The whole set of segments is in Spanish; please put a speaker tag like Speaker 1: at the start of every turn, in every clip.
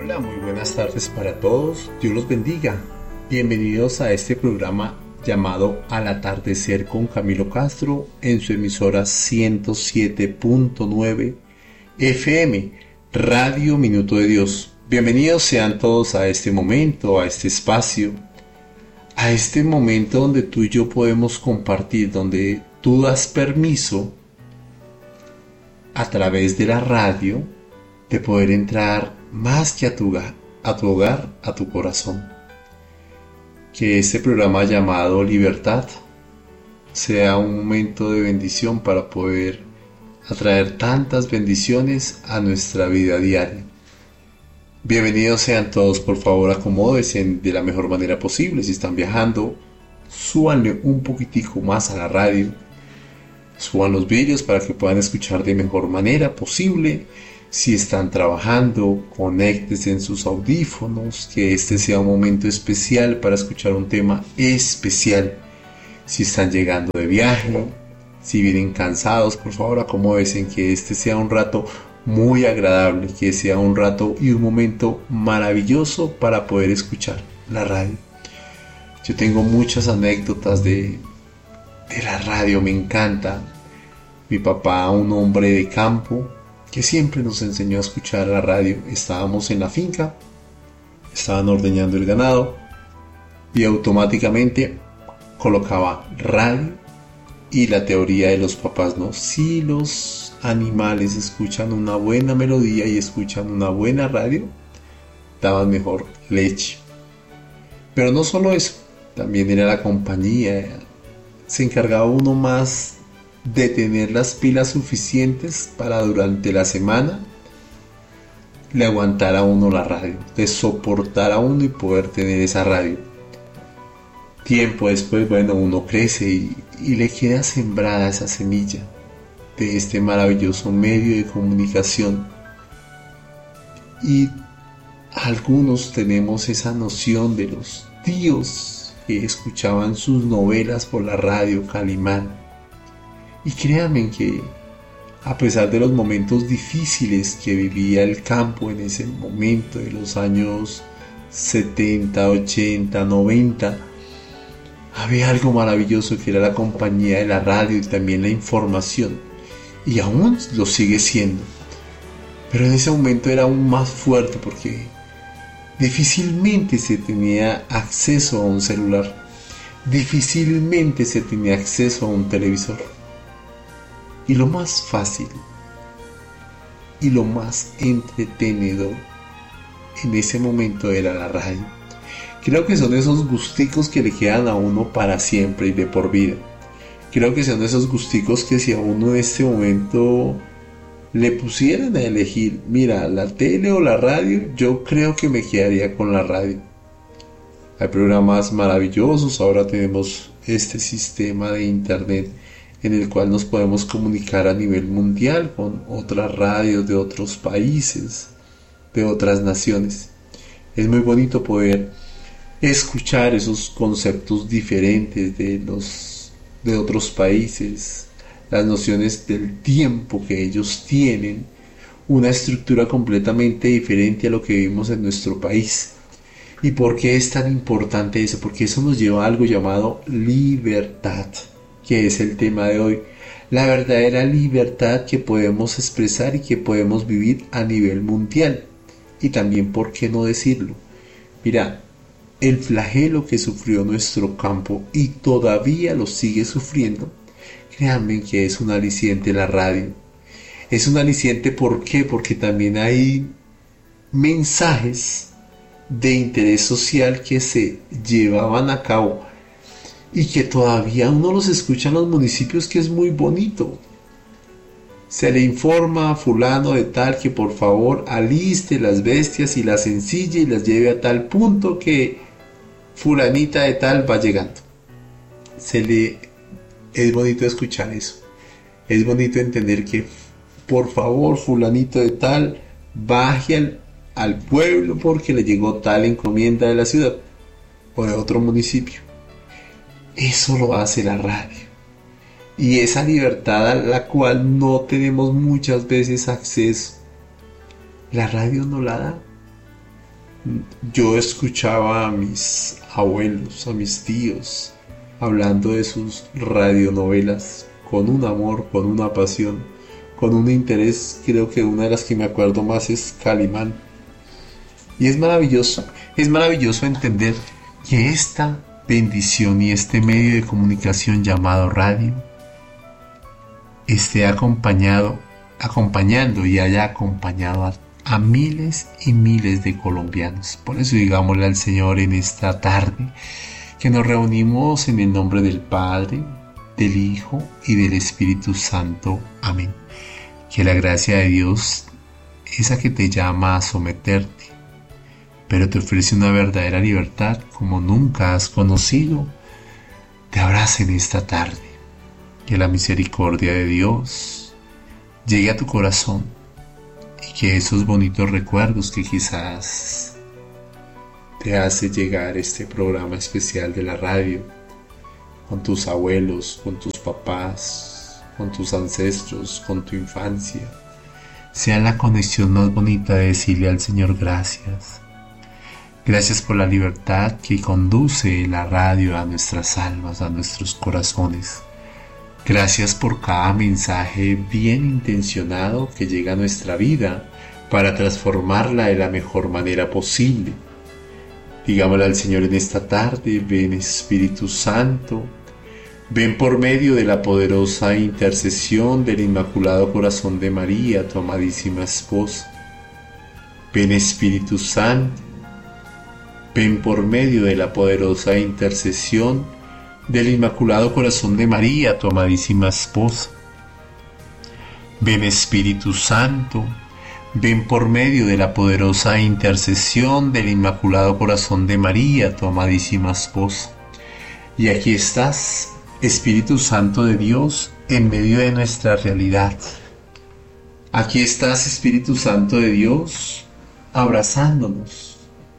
Speaker 1: Hola, muy buenas tardes para todos. Dios los bendiga. Bienvenidos a este programa llamado Al atardecer con Camilo Castro en su emisora 107.9 FM, Radio Minuto de Dios. Bienvenidos sean todos a este momento, a este espacio, a este momento donde tú y yo podemos compartir, donde tú das permiso a través de la radio de poder entrar más que a tu hogar, a tu corazón. Que este programa llamado Libertad sea un momento de bendición para poder atraer tantas bendiciones a nuestra vida diaria. Bienvenidos sean todos, por favor acomódense de la mejor manera posible. Si están viajando, súbanle un poquitico más a la radio, suban los vídeos para que puedan escuchar de mejor manera posible. Si están trabajando, conéctense en sus audífonos, que este sea un momento especial para escuchar un tema especial. Si están llegando de viaje, si vienen cansados, por favor acomódense en que este sea un rato muy agradable, que sea un rato y un momento maravilloso para poder escuchar la radio. Yo tengo muchas anécdotas de la radio, me encanta. Mi papá, un hombre de campo, que siempre nos enseñó a escuchar la radio. Estábamos en la finca, estaban ordeñando el ganado y automáticamente colocaba radio y la teoría de los papás, ¿no? Si los animales escuchan una buena melodía y escuchan una buena radio, daban mejor leche. Pero no solo eso, también era la compañía. Se encargaba uno más de tener las pilas suficientes para durante la semana le aguantar a uno la radio, de soportar a uno y poder tener esa radio. Tiempo después, bueno, uno crece y le queda sembrada esa semilla de este maravilloso medio de comunicación. Y algunos tenemos esa noción de los tíos que escuchaban sus novelas por la radio Calimán. Y créanme que a pesar de los momentos difíciles que vivía el campo en ese momento de los años 70, 80, 90, había algo maravilloso que era la compañía de la radio y también la información. Y aún lo sigue siendo. Pero en ese momento era aún más fuerte porque difícilmente se tenía acceso a un celular. Difícilmente se tenía acceso a un televisor. Y lo más fácil y lo más entretenedor en ese momento era la radio. Creo que son esos gusticos que le quedan a uno para siempre y de por vida. Creo que son esos gusticos que si a uno en este momento le pusieran a elegir, mira, la tele o la radio, yo creo que me quedaría con la radio. Hay programas maravillosos, ahora tenemos este sistema de internet en el cual nos podemos comunicar a nivel mundial con otras radios de otros países, de otras naciones. Es muy bonito poder escuchar esos conceptos diferentes de otros países, las nociones del tiempo que ellos tienen, una estructura completamente diferente a lo que vivimos en nuestro país. ¿Y por qué es tan importante eso? Porque eso nos lleva a algo llamado libertad, que es el tema de hoy, la verdadera libertad que podemos expresar y que podemos vivir a nivel mundial. Y también, ¿por qué no decirlo? Mira, el flagelo que sufrió nuestro campo y todavía lo sigue sufriendo, créanme que es un aliciente la radio. Es un aliciente, ¿por qué? Porque también hay mensajes de interés social que se llevaban a cabo y que todavía uno los escucha en los municipios, que es muy bonito. Se le informa a fulano de tal que por favor aliste las bestias y las ensille y las lleve a tal punto que fulanita de tal va llegando. Es bonito escuchar eso. Es bonito entender que por favor fulanito de tal baje al pueblo porque le llegó tal encomienda de la ciudad o de otro municipio. Eso lo hace la radio. Y esa libertad a la cual no tenemos muchas veces acceso, la radio no la da. Yo escuchaba a mis abuelos, a mis tíos, hablando de sus radionovelas con un amor, con una pasión, con un interés. Creo que una de las que me acuerdo más es Calimán. Y es maravilloso entender que esta bendición y este medio de comunicación llamado radio esté acompañando y haya acompañado a miles y miles de colombianos. Por eso digámosle al Señor en esta tarde que nos reunimos en el nombre del Padre, del Hijo y del Espíritu Santo. Amén. Que la gracia de Dios, esa que te llama a someterte, pero te ofrece una verdadera libertad como nunca has conocido, te abrace en esta tarde. Que la misericordia de Dios llegue a tu corazón y que esos bonitos recuerdos que quizás te hace llegar este programa especial de la radio, con tus abuelos, con tus papás, con tus ancestros, con tu infancia, sea la conexión más bonita de decirle al Señor gracias. Gracias por la libertad que conduce la radio a nuestras almas, a nuestros corazones. Gracias por cada mensaje bien intencionado que llega a nuestra vida para transformarla de la mejor manera posible. Digámosle al Señor en esta tarde: ven Espíritu Santo, ven por medio de la poderosa intercesión del Inmaculado Corazón de María, tu amadísima esposa. Ven Espíritu Santo, ven por medio de la poderosa intercesión del Inmaculado Corazón de María, tu amadísima esposa. Ven Espíritu Santo, ven por medio de la poderosa intercesión del Inmaculado Corazón de María, tu amadísima esposa. Y aquí estás, Espíritu Santo de Dios, en medio de nuestra realidad. Aquí estás, Espíritu Santo de Dios, abrazándonos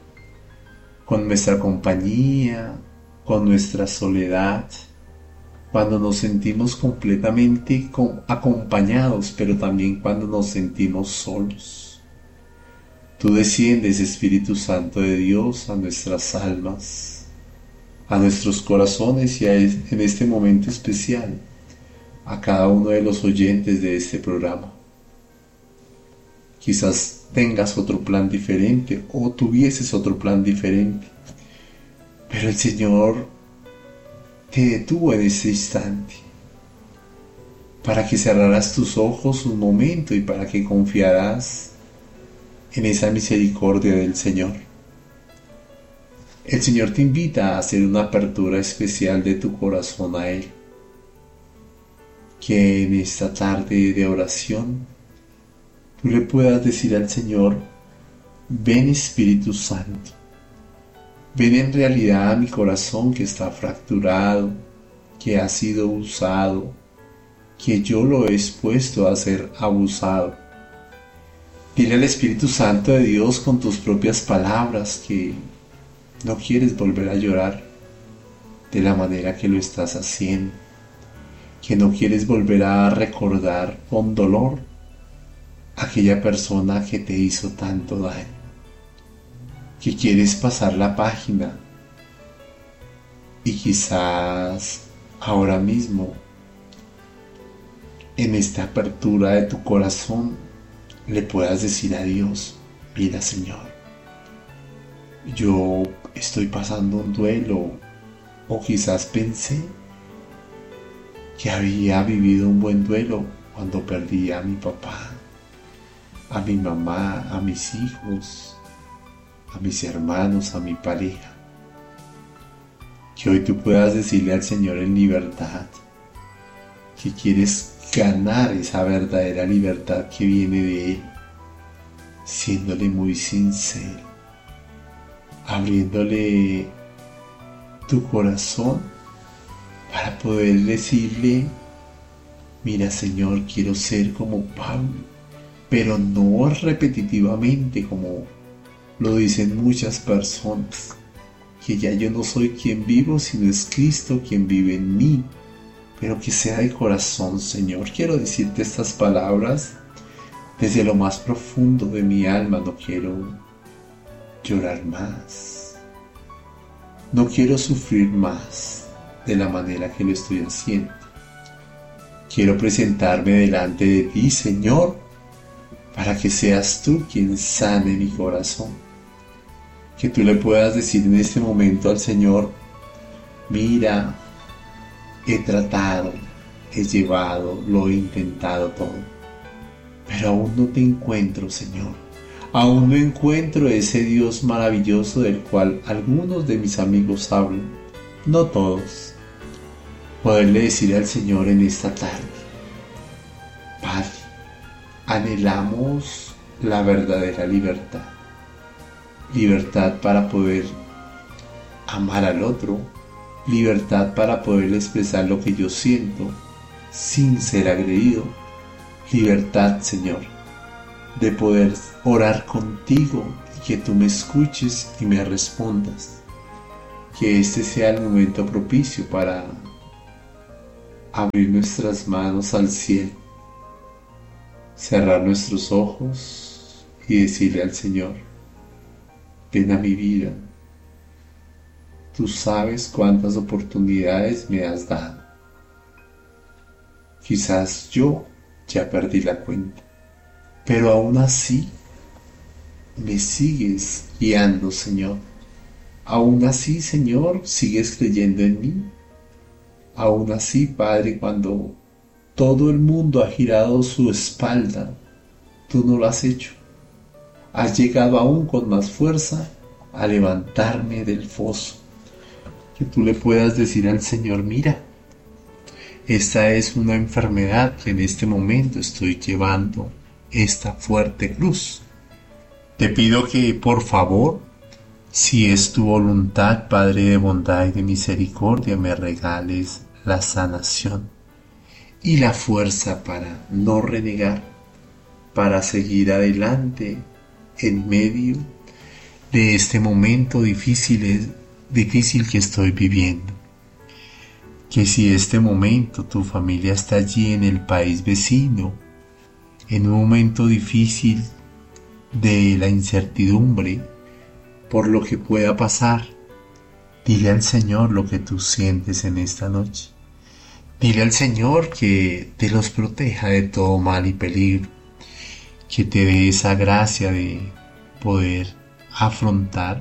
Speaker 1: con nuestra compañía, con nuestra soledad, cuando nos sentimos completamente acompañados, pero también cuando nos sentimos solos. Tú desciendes, Espíritu Santo de Dios, a nuestras almas, a nuestros corazones y en este momento especial a cada uno de los oyentes de este programa. Quizás tengas otro plan diferente o tuvieses otro plan diferente, pero el Señor te detuvo en este instante para que cerraras tus ojos un momento y para que confiaras en esa misericordia del Señor. El Señor te invita a hacer una apertura especial de tu corazón a Él. Que en esta tarde de oración tú le puedas decir al Señor: ven Espíritu Santo, ven en realidad a mi corazón que está fracturado, que ha sido usado, que yo lo he expuesto a ser abusado. Dile al Espíritu Santo de Dios con tus propias palabras que no quieres volver a llorar de la manera que lo estás haciendo, que no quieres volver a recordar con dolor a aquella persona que te hizo tanto daño, que quieres pasar la página y quizás ahora mismo en esta apertura de tu corazón le puedas decir a Dios: mira, Señor, yo estoy pasando un duelo, o quizás pensé que había vivido un buen duelo cuando perdí a mi papá, a mi mamá, a mis hijos, a mis hermanos, a mi pareja. Que hoy tú puedas decirle al Señor en libertad que quieres ganar esa verdadera libertad que viene de Él, siéndole muy sincero, abriéndole tu corazón para poder decirle: mira, Señor, quiero ser como Pablo, pero no repetitivamente como lo dicen muchas personas, que ya yo no soy quien vivo, sino es Cristo quien vive en mí, pero que sea de corazón. Señor, quiero decirte estas palabras desde lo más profundo de mi alma. No quiero llorar más. No quiero sufrir más de la manera que lo estoy haciendo. Quiero presentarme delante de ti, Señor, para que seas tú quien sane mi corazón. Que tú le puedas decir en este momento al Señor: mira, he tratado, he llevado, lo he intentado todo, pero aún no te encuentro, Señor. Aún no encuentro ese Dios maravilloso del cual algunos de mis amigos hablan, no todos. Poderle decir al Señor en esta tarde: Padre, anhelamos la verdadera libertad. Libertad para poder amar al otro, libertad para poder expresar lo que yo siento sin ser agredido, libertad, Señor, de poder orar contigo y que tú me escuches y me respondas. Que este sea el momento propicio para abrir nuestras manos al cielo, cerrar nuestros ojos y decirle al Señor: ven a mi vida. Tú sabes cuántas oportunidades me has dado. Quizás yo ya perdí la cuenta, pero aún así me sigues guiando, Señor. Aún así, Señor, sigues creyendo en mí. Aún así, Padre, cuando todo el mundo ha girado su espalda, tú no lo has hecho. Has llegado aún con más fuerza a levantarme del foso. Que tú le puedas decir al Señor: mira, esta es una enfermedad que en este momento estoy llevando, esta fuerte cruz. Te pido que, por favor, si es tu voluntad, Padre de bondad y de misericordia, me regales la sanación y la fuerza para no renegar, para seguir adelante en medio de este momento difícil que estoy viviendo. Que si este momento tu familia está allí en el país vecino, en un momento difícil de la incertidumbre por lo que pueda pasar, dile al Señor lo que tú sientes en esta noche. Dile al Señor que te los proteja de todo mal y peligro, que te dé esa gracia de poder afrontar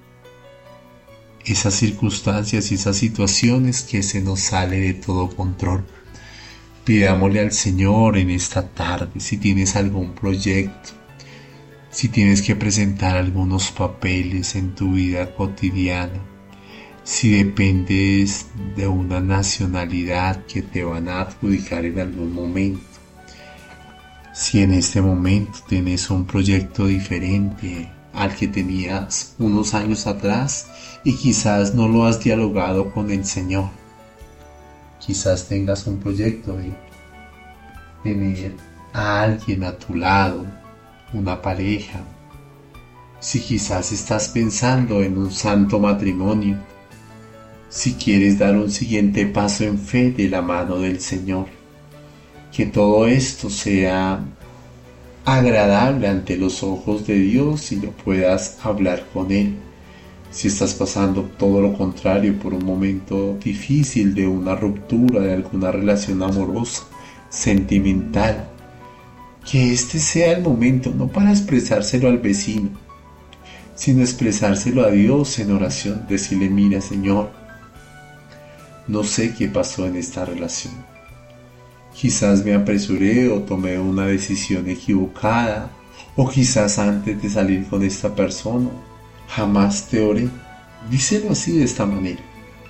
Speaker 1: esas circunstancias y esas situaciones que se nos sale de todo control. Pidámosle al Señor en esta tarde, si tienes algún proyecto, si tienes que presentar algunos papeles en tu vida cotidiana, si dependes de una nacionalidad que te van a adjudicar en algún momento, si en este momento tienes un proyecto diferente al que tenías unos años atrás y quizás no lo has dialogado con el Señor. Quizás tengas un proyecto de tener a alguien a tu lado, una pareja. Si quizás estás pensando en un santo matrimonio, si quieres dar un siguiente paso en fe de la mano del Señor, que todo esto sea agradable ante los ojos de Dios y lo puedas hablar con Él. Si estás pasando todo lo contrario por un momento difícil de una ruptura de alguna relación amorosa, sentimental, que este sea el momento no para expresárselo al vecino, sino expresárselo a Dios en oración. Decirle: mira, Señor, no sé qué pasó en esta relación. Quizás me apresuré o tomé una decisión equivocada, o quizás antes de salir con esta persona jamás te oré. Díselo así, de esta manera.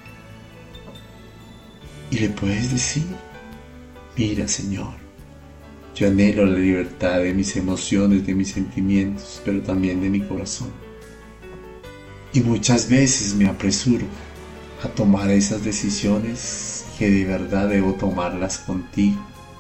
Speaker 1: Y le puedes decir: mira, Señor, yo anhelo la libertad de mis emociones, de mis sentimientos, pero también de mi corazón. Y muchas veces me apresuro a tomar esas decisiones que de verdad debo tomarlas contigo.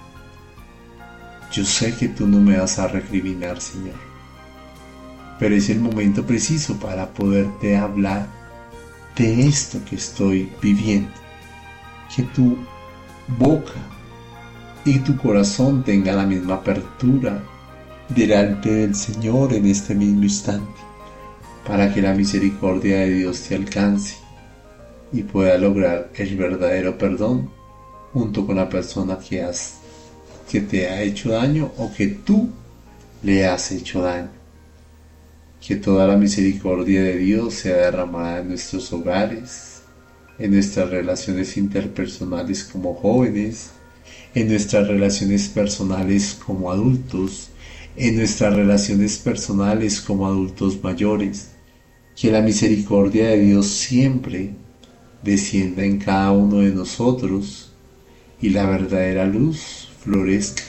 Speaker 1: Yo sé que tú no me vas a recriminar, Señor, pero es el momento preciso para poderte hablar de esto que estoy viviendo. Que tu boca y tu corazón tengan la misma apertura delante del Señor en este mismo instante, para que la misericordia de Dios te alcance y pueda lograr el verdadero perdón junto con la persona que te ha hecho daño o que tú le has hecho daño. Que toda la misericordia de Dios sea derramada en nuestros hogares, en nuestras relaciones interpersonales como jóvenes, en nuestras relaciones personales como adultos, en nuestras relaciones personales como adultos mayores. Que la misericordia de Dios siempre descienda en cada uno de nosotros y la verdadera luz florezca.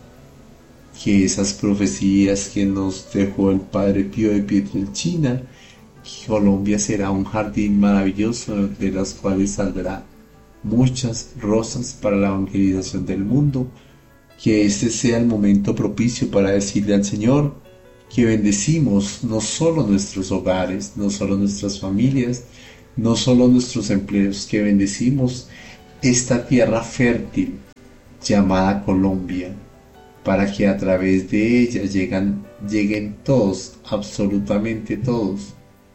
Speaker 1: Que esas profecías que nos dejó el Padre Pío de Pietrelcina, que Colombia será un jardín maravilloso de las cuales saldrá muchas rosas para la evangelización del mundo, que este sea el momento propicio para decirle al Señor que bendecimos no solo nuestros hogares, no solo nuestras familias, no solo nuestros empleos, que bendecimos esta tierra fértil llamada Colombia, para que a través de ella lleguen todos, absolutamente todos,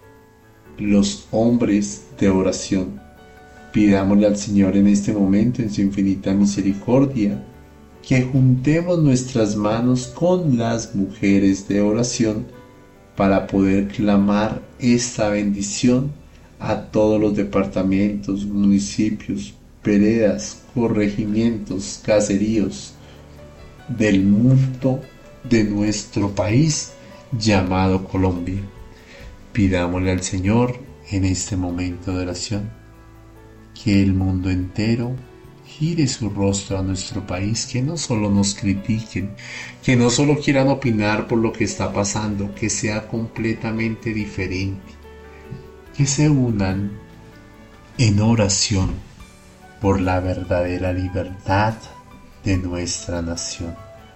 Speaker 1: los hombres de oración. Pidámosle al Señor en este momento, en su infinita misericordia, que juntemos nuestras manos con las mujeres de oración para poder clamar esta bendición a todos los departamentos, municipios, veredas, corregimientos, caseríos del mundo, de nuestro país llamado Colombia. Pidámosle al Señor en este momento de oración que el mundo entero gire su rostro a nuestro país, que no solo nos critiquen, que no solo quieran opinar por lo que está pasando, que sea completamente diferente, que se unan en oración por la verdadera libertad de nuestra nación.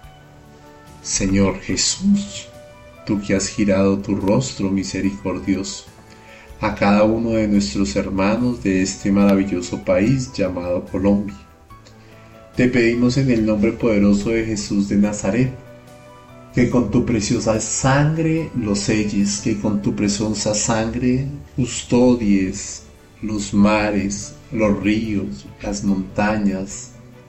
Speaker 1: Señor Jesús, tú que has girado tu rostro misericordioso a cada uno de nuestros hermanos de este maravilloso país llamado Colombia, te pedimos en el nombre poderoso de Jesús de Nazaret, que con tu preciosa sangre los selles, que con tu preciosa sangre custodies los mares, los ríos, las montañas,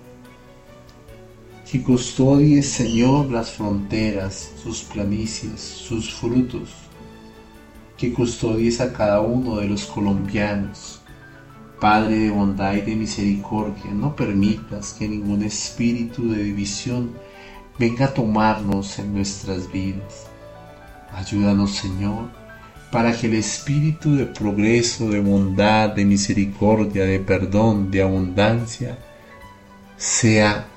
Speaker 1: que custodies, Señor, las fronteras, sus planicies, sus frutos, que custodies a cada uno de los colombianos. Padre de bondad y de misericordia, no permitas que ningún espíritu de división venga a tomarnos en nuestras vidas. Ayúdanos, Señor, para que el espíritu de progreso, de bondad, de misericordia, de perdón, de abundancia, sea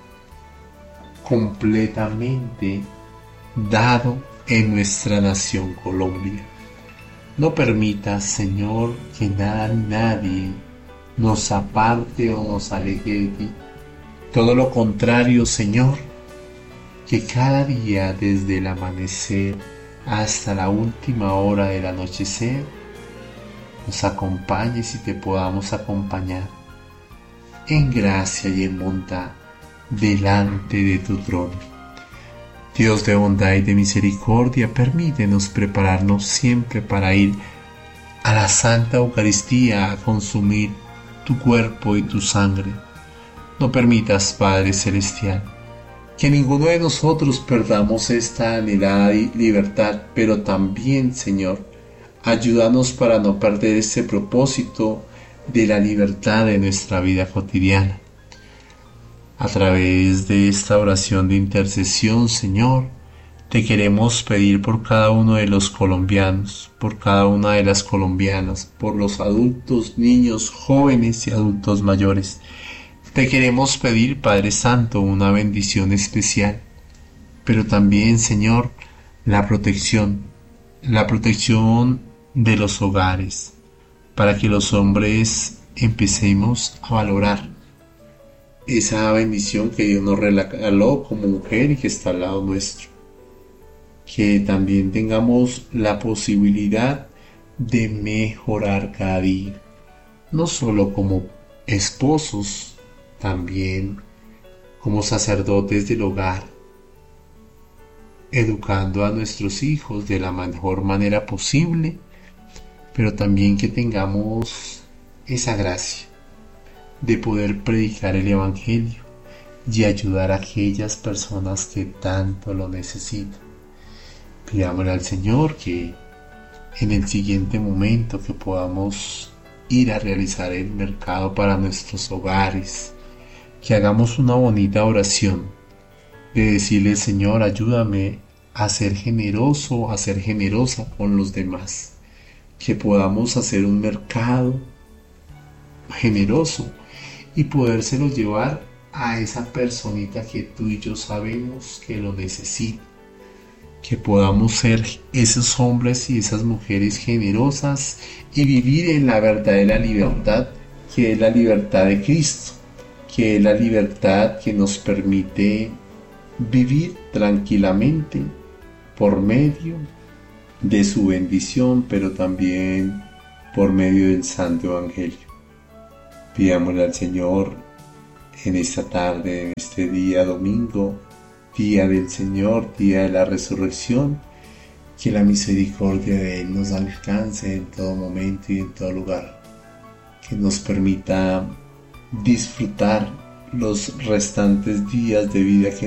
Speaker 1: completamente dado en nuestra nación Colombia. No permitas, Señor, que nada ni nadie nos aparte o nos aleje de ti. Todo lo contrario, Señor, que cada día desde el amanecer hasta la última hora del anochecer nos acompañes y te podamos acompañar en gracia y en bondad delante de tu trono. Dios de bondad y de misericordia, permítenos prepararnos siempre para ir a la Santa Eucaristía a consumir tu cuerpo y tu sangre. No permitas, Padre Celestial, que ninguno de nosotros perdamos esta anhelada libertad, pero también, Señor, ayúdanos para no perder este propósito de la libertad de nuestra vida cotidiana. A través de esta oración de intercesión, Señor, te queremos pedir por cada uno de los colombianos, por cada una de las colombianas, por los adultos, niños, jóvenes y adultos mayores. Te queremos pedir, Padre Santo, una bendición especial, pero también, Señor, la protección de los hogares, para que los hombres empecemos a valorar esa bendición que Dios nos regaló como mujer y que está al lado nuestro. Que también tengamos la posibilidad de mejorar cada día, no solo como esposos, también como sacerdotes del hogar, educando a nuestros hijos de la mejor manera posible pero también que tengamos esa gracia de poder predicar el Evangelio y ayudar a aquellas personas que tanto lo necesitan. Pidámosle al Señor que en el siguiente momento que podamos ir a realizar el mercado para nuestros hogares, que hagamos una bonita oración de decirle: Señor, ayúdame a ser generoso, a ser generosa con los demás, que podamos hacer un mercado generoso y podérselo llevar a esa personita que tú y yo sabemos que lo necesita, que podamos ser esos hombres y esas mujeres generosas y vivir en la verdadera libertad, que es la libertad de Cristo, que es la libertad que nos permite vivir tranquilamente por medio de su bendición, pero también por medio del Santo Evangelio. Pidámosle al Señor en esta tarde, en este día domingo, día del Señor, día de la resurrección, que la misericordia de Él nos alcance en todo momento y en todo lugar, que nos permita disfrutar los restantes días de vida que